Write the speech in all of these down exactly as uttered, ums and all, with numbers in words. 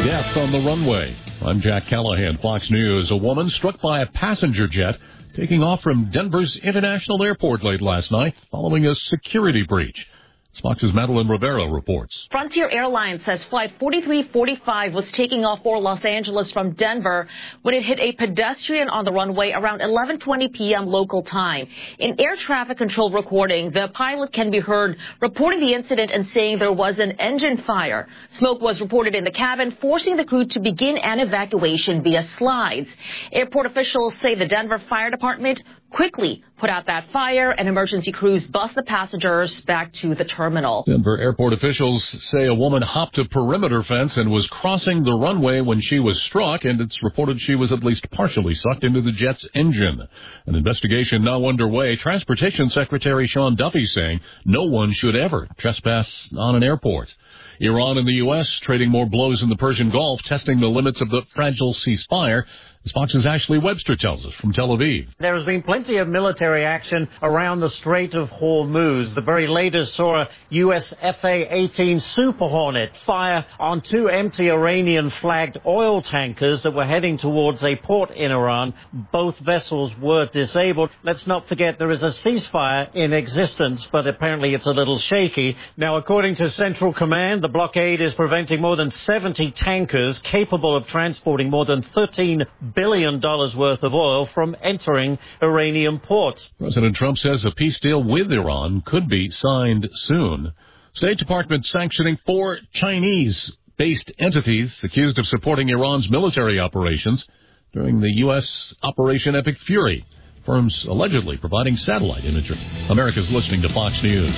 Death on the runway. I'm Jack Callahan, Fox News. A woman struck by a passenger jet taking off from Denver's International Airport late last night following a security breach. Fox's Madeline Rivera reports. Frontier Airlines says Flight forty-three forty-five was taking off for Los Angeles from Denver when it hit a pedestrian on the runway around eleven twenty p.m. local time. In air traffic control recording, the pilot can be heard reporting the incident and saying there was an engine fire. Smoke was reported in the cabin, forcing the crew to begin an evacuation via slides. Airport officials say the Denver Fire Department quickly put out that fire, and emergency crews bus the passengers back to the terminal. Denver airport officials say a woman hopped a perimeter fence and was crossing the runway when she was struck, and it's reported she was at least partially sucked into the jet's engine. An investigation now underway. Transportation Secretary Sean Duffy saying no one should ever trespass on an airport. Iran and the U S trading more blows in the Persian Gulf, testing the limits of the fragile ceasefire. As Fox's Ashley Webster tells us from Tel Aviv. There has been plenty of military action around the Strait of Hormuz. The very latest saw a U S F A eighteen Super Hornet fire on two empty Iranian-flagged oil tankers that were heading towards a port in Iran. Both vessels were disabled. Let's not forget there is a ceasefire in existence, but apparently it's a little shaky. Now, according to Central Command, the blockade is preventing more than seventy tankers capable of transporting more than thirteen billion dollars worth of oil from entering Iranian ports. President Trump says a peace deal with Iran could be signed soon. State Department sanctioning four Chinese-based entities accused of supporting Iran's military operations during the U S Operation Epic Fury. Firms allegedly providing satellite imagery. America's listening to Fox News.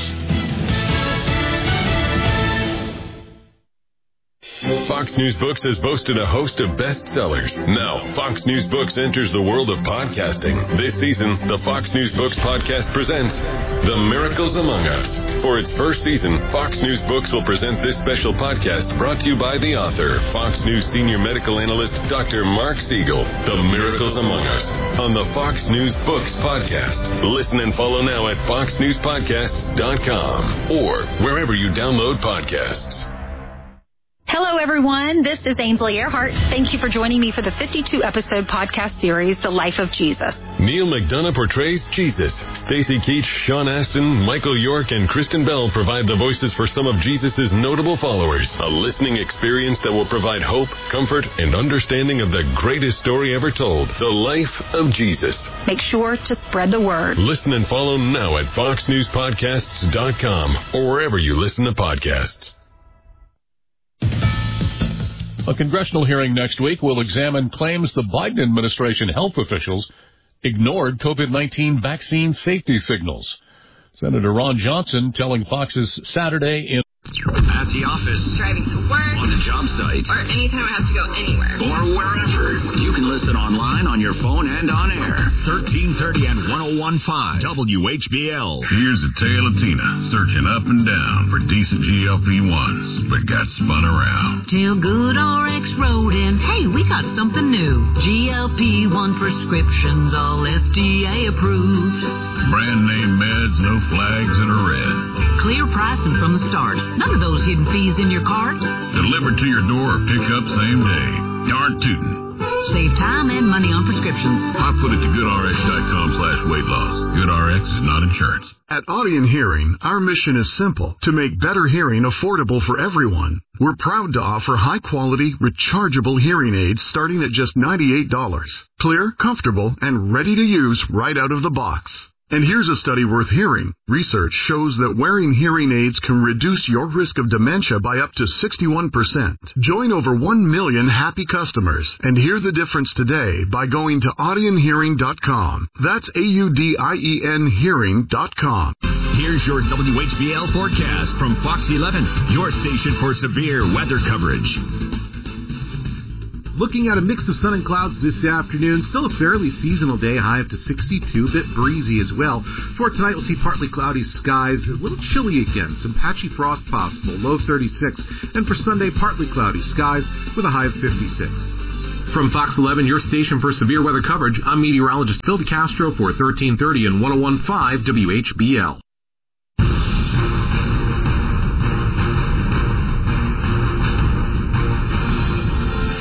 Fox News Books has boasted a host of bestsellers. Now, Fox News Books enters the world of podcasting. This season, the Fox News Books podcast presents The Miracles Among Us. For its first season, Fox News Books will present this special podcast brought to you by the author, Fox News senior medical analyst, Doctor Mark Siegel. The Miracles Among Us on the Fox News Books podcast. Listen and follow now at fox news podcasts dot com or wherever you download podcasts. Hello, everyone. This is Ainsley Earhart. Thank you for joining me for the fifty-two episode podcast series, The Life of Jesus. Neil McDonough portrays Jesus. Stacey Keach, Sean Astin, Michael York, and Kristen Bell provide the voices for some of Jesus' notable followers. A listening experience that will provide hope, comfort, and understanding of the greatest story ever told, the life of Jesus. Make sure to spread the word. Listen and follow now at fox news podcasts dot com or wherever you listen to podcasts. A congressional hearing next week will examine claims the Biden administration health officials ignored COVID nineteen vaccine safety signals. Senator Ron Johnson telling Fox's Saturday in at the office, driving to work, on the job site, or anytime I have to go anywhere, or wherever. You can listen online, on your phone, and on air. thirteen thirty and ten fifteen W H B L. Here's a tale of Tina searching up and down for decent G L P ones, but got spun around. Till Good R X wrote in, hey, we got something new. G L P one prescriptions, all F D A approved. Brand name meds, no flags in a red. Clear pricing from the start. None of those hidden fees in your cart. Delivered to your door or pick up same day. Darn tootin'. Save time and money on prescriptions. Hot foot it to goodrx.com slash weight loss. GoodRx is not insurance. At Audion Hearing, our mission is simple, to make better hearing affordable for everyone. We're proud to offer high-quality, rechargeable hearing aids starting at just ninety-eight dollars. Clear, comfortable, and ready to use right out of the box. And here's a study worth hearing. Research shows that wearing hearing aids can reduce your risk of dementia by up to sixty-one percent. Join over one million happy customers and hear the difference today by going to audion hearing dot com. That's A U D I E N hearing dot com. Here's your W H B L forecast from Fox eleven, your station for severe weather coverage. Looking at a mix of sun and clouds this afternoon, still a fairly seasonal day, high up to sixty-two, a bit breezy as well. For tonight, we'll see partly cloudy skies, a little chilly again, some patchy frost possible, low thirty-six. And for Sunday, partly cloudy skies with a high of fifty-six. From Fox eleven, your station for severe weather coverage, I'm meteorologist Phil DeCastro for thirteen thirty and ten fifteen W H B L.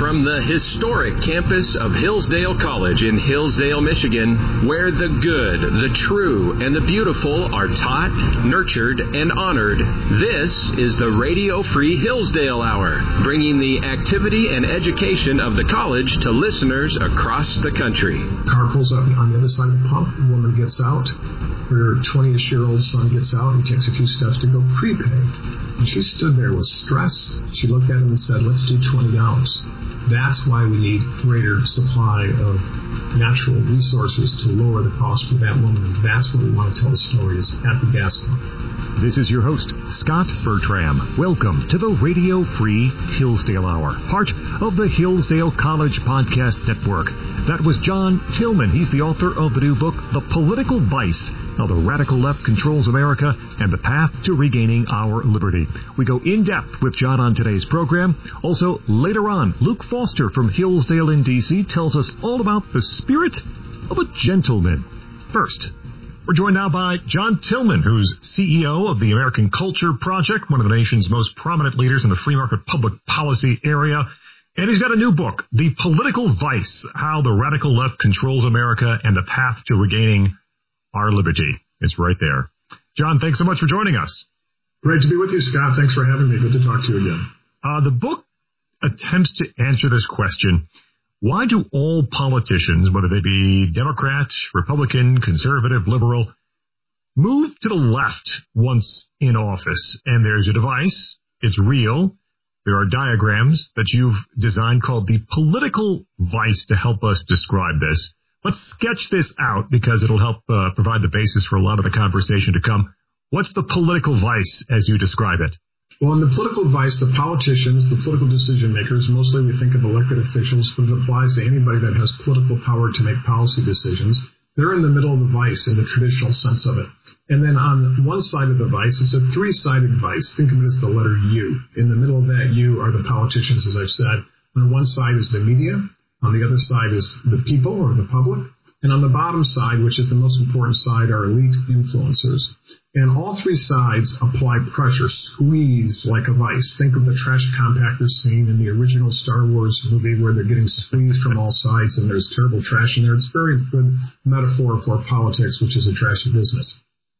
from the historic campus of Hillsdale College in Hillsdale, Michigan, where the good, the true, and the beautiful are taught, nurtured, and honored. This is the Radio Free Hillsdale Hour, bringing the activity and education of the college to listeners across the country. Car pulls up on the other side of the pump. A woman gets out. Her twenty-ish-year-old son gets out. He takes a few steps to go prepay. And she stood there with stress. She looked at him and said, let's do twenty dollars. That's why we need greater supply of natural resources to lower the cost for that woman. And that's what we want to tell the stories at the gas pump. This is your host, Scott Bertram. Welcome to the Radio Free Hillsdale Hour, part of the Hillsdale College Podcast Network. That was John Tillman. He's the author of the new book, The Political Vice: How the Radical Left Controls America and the Path to Regaining Our Liberty. We go in depth with John on today's program. Also, later on, Luke Foster from Hillsdale in D C tells us all about the spirit of a gentleman. First, we're joined now by John Tillman, who's C E O of the American Culture Project, one of the nation's most prominent leaders in the free market public policy area. And he's got a new book, The Political Vice: How the Radical Left Controls America and the Path to Regaining Our Liberty. It's right there. John, thanks so much for joining us. Great to be with you, Scott. Thanks for having me. Good to talk to you again. Uh, the book attempts to answer this question. Why do all politicians, whether they be Democrat, Republican, conservative, liberal, move to the left once in office? And there's a device. It's real. There are diagrams that you've designed called The Political Vice to help us describe this. Let's sketch this out because it'll help uh, provide the basis for a lot of the conversation to come. What's the political vice as you describe it? Well, in the political vice, the politicians, the political decision makers, mostly we think of elected officials, but it applies to anybody that has political power to make policy decisions. They're in the middle of the vice in the traditional sense of it. And then on one side of the vice, it's a three-sided vice. Think of it as the letter U. In the middle of that U are the politicians, as I've said. On one side is the media. On the other side is the people or the public. And on the bottom side, which is the most important side, are elite influencers. And all three sides apply pressure, squeeze like a vice. Think of the trash compactor scene in the original Star Wars movie where they're getting squeezed from all sides and there's terrible trash in there. It's a very good metaphor for politics, which is a trashy business.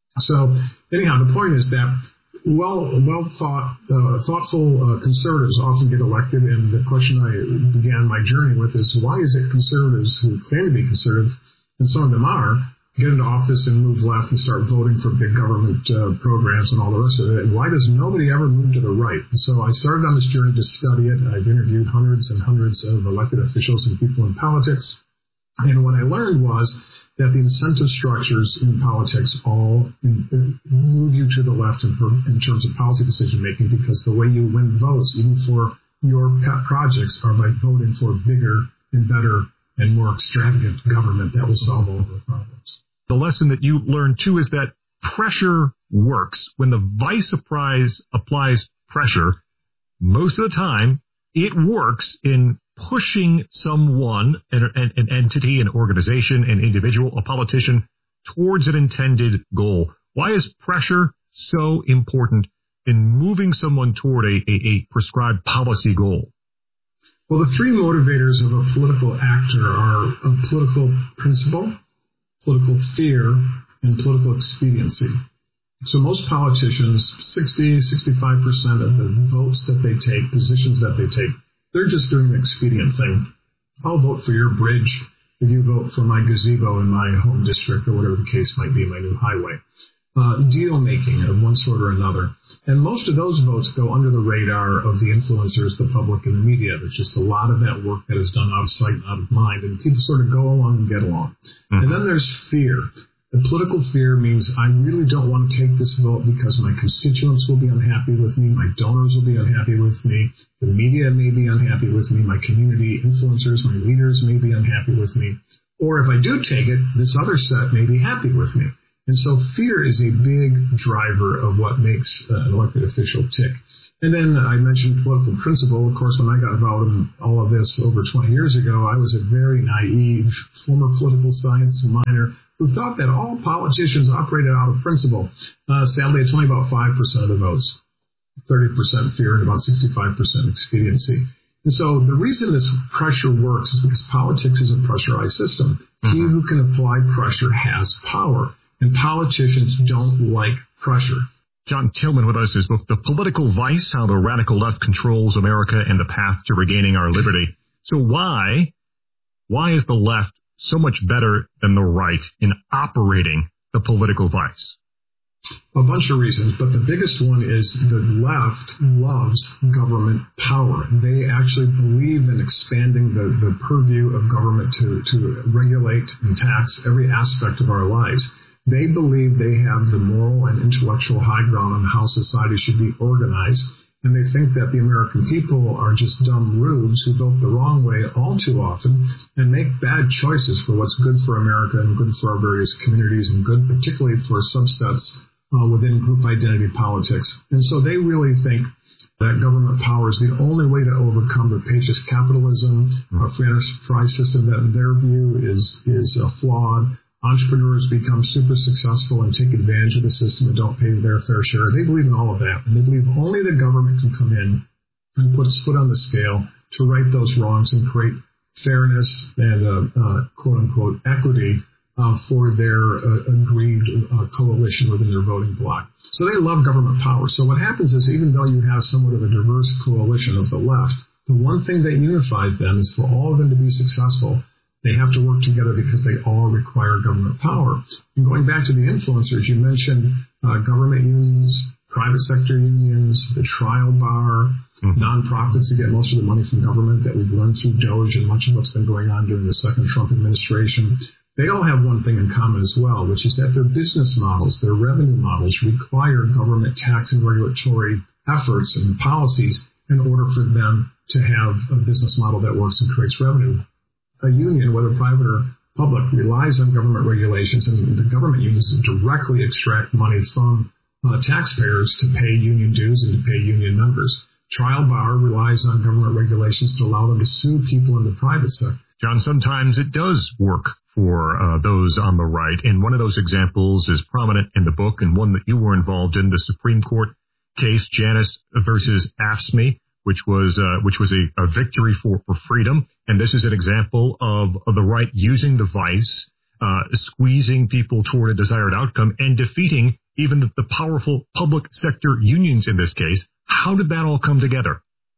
So anyhow, the point is that well, well thought, uh, thoughtful uh, conservatives often get elected. And the question I began my journey with is, why is it conservatives who claim to be conservative, and some of them are, get into office and move left and start voting for big government uh, programs and all the rest of it? And why does nobody ever move to the right? And so I started on this journey to study it. I've interviewed hundreds and hundreds of elected officials and people in politics. And what I learned was that the incentive structures in politics all in, in, move you to the left in, in terms of policy decision making, because the way you win votes, even for your pet projects, are by voting for bigger and better and more extravagant government that will solve all the problems. The lesson that you learned, too, is that pressure works. When the vice applies, applies pressure, most of the time it works in pushing someone, an, an, an entity, an organization, an individual, a politician, towards an intended goal. Why is pressure so important in moving someone toward a, a, a prescribed policy goal? Well, the three motivators of a political actor are a political principle, political fear, and political expediency. So most politicians, sixty, sixty-five percent of the votes that they take, positions that they take, they're just doing the expedient thing. I'll vote for your bridge if you vote for my gazebo in my home district, or whatever the case might be, my new highway. Uh, deal making of one sort or another. And most of those votes go under the radar of the influencers, the public, and the media. There's just a lot of that work that is done out of sight and out of mind, and people sort of go along and get along. Mm-hmm. And then there's fear. The political fear means I really don't want to take this vote because my constituents will be unhappy with me, my donors will be unhappy with me, the media may be unhappy with me, my community influencers, my leaders may be unhappy with me, or if I do take it, this other set may be happy with me. And so fear is a big driver of what makes uh, an elected official tick. And then I mentioned political principle. Of course, when I got involved in all of this over twenty years ago, I was a very naive former political science minor who thought that all politicians operated out of principle. Uh, sadly, it's only about five percent of the votes, thirty percent fear, and about sixty-five percent expediency. And so the reason this pressure works is because politics is a pressurized system. Mm-hmm. He who can apply pressure has power, and politicians don't like pressure. John Tillman with us, his book, The Political Vice, How the Radical Left Controls America and the Path to Regaining Our Liberty. So why, why is the left so much better than the right in operating the political vice? A bunch of reasons, but the biggest one is the left loves government power. They actually believe in expanding the, the purview of government to, to regulate and tax every aspect of our lives. They believe they have the moral and intellectual high ground on how society should be organized, and they think that the American people are just dumb rubes who vote the wrong way all too often and make bad choices for what's good for America and good for our various communities and good particularly for subsets uh, within group identity politics. And so they really think that government power is the only way to overcome rapacious capitalism, a free enterprise system that in their view is, is uh, flawed. Entrepreneurs become super successful and take advantage of the system and don't pay their fair share. They believe in all of that. And they believe only the government can come in and put its foot on the scale to right those wrongs and create fairness and, uh, uh, quote-unquote, equity uh, for their uh, agreed uh, coalition within their voting bloc. So they love government power. So what happens is even though you have somewhat of a diverse coalition of the left, the one thing that unifies them is for all of them to be successful, they have to work together because they all require government power. And going back to the influencers, you mentioned uh, government unions, private sector unions, the trial bar, mm-hmm. nonprofits that get most of the money from government that we've learned through DOGE and much of what's been going on during the second Trump administration. They all have one thing in common as well, which is that their business models, their revenue models require government tax and regulatory efforts and policies in order for them to have a business model that works and creates revenue. A union, whether private or public, relies on government regulations, and the government unions directly extract money from uh, taxpayers to pay union dues and to pay union members. Trial bar relies on government regulations to allow them to sue people in the private sector. John, sometimes it does work for uh, those on the right, and one of those examples is prominent in the book and one that you were involved in, the Supreme Court case, Janus versus AFSCME, which was uh, which was a, a victory for, for freedom. And this is an example of, of the right using the vice, uh, squeezing people toward a desired outcome and defeating even the, the powerful public sector unions in this case. How did that all come together?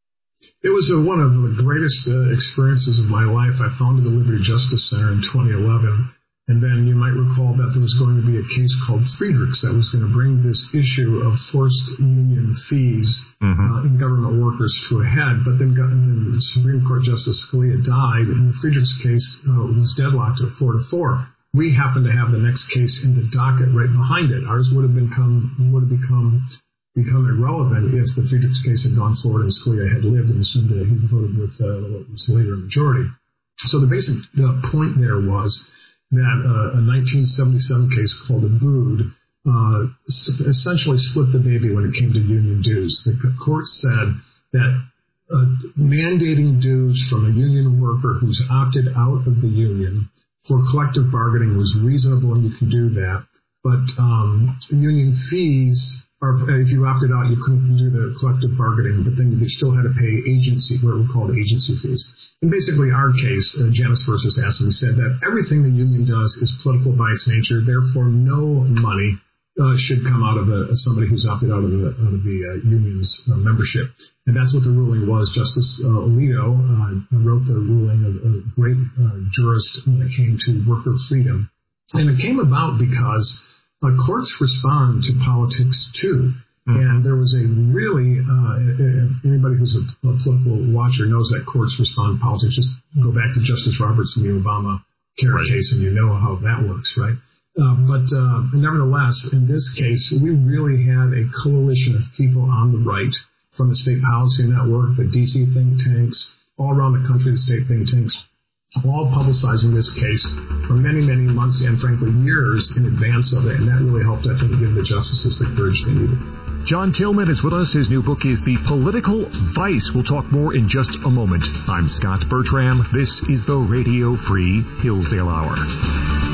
It was uh, one of the greatest uh, experiences of my life. I founded the Liberty Justice Center in twenty eleven. And then you might recall that there was going to be a case called Friedrichs that was going to bring this issue of forced union fees mm-hmm. uh, in government workers to a head. But then, got, and then Supreme Court Justice Scalia died, and the Friedrichs case uh, was deadlocked at four to four. We happened to have the next case in the docket right behind it. Ours would have become would have become become irrelevant if the Friedrichs case had gone forward and Scalia had lived and assumed that he voted with uh, what was later a majority. So the basic uh, point there was that uh, a nineteen seventy-seven case called Abood uh, essentially split the baby when it came to union dues. The court said that uh, mandating dues from a union worker who's opted out of the union for collective bargaining was reasonable, and you can do that. But um, union fees, or if you opted out, you couldn't do the collective bargaining, but then you still had to pay agency, what were called agency fees. And basically our case, uh, Janus versus AFSCME, said that everything the union does is political by its nature, therefore no money uh, should come out of a, somebody who's opted out of the, out of the uh, union's uh, membership. And that's what the ruling was. Justice uh, Alito uh, wrote the ruling, a, a great uh, jurist when it came to worker freedom. And it came about because Uh, courts respond to politics, too. Mm-hmm. And there was a really, uh, anybody who's a, a political watcher knows that courts respond to politics. Just go back to Justice Roberts in the Obama care right. case, and you know how that works, right? Uh, but uh, nevertheless, in this case, we really had a coalition of people on the right, from the State Policy Network, the D C think tanks, all around the country, the state think tanks, all publicizing this case for many, many months and, frankly, years in advance of it. And that really helped, I think, give the justices the courage they needed. John Tillman is with us. His new book is The Political Vice. We'll talk more in just a moment. I'm Scott Bertram. This is the Radio Free Hillsdale Hour.